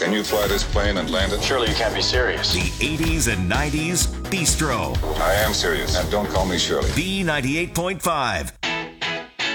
Can you fly this plane and land it? Surely you can't be serious. The 80s and 90s Bistro. I am serious. And don't call me Shirley. B98.5.